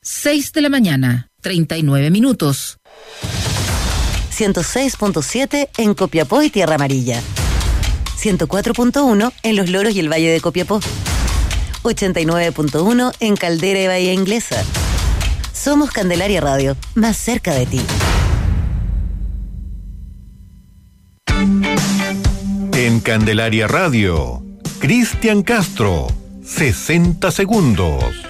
6 de la mañana, 39 minutos. 106.7 en Copiapó y Tierra Amarilla. 104.1 en Los Loros y el Valle de Copiapó. 89.1 en Caldera y Bahía Inglesa. Somos Candelaria Radio, más cerca de ti. En Candelaria Radio, Cristian Castro, 60 segundos.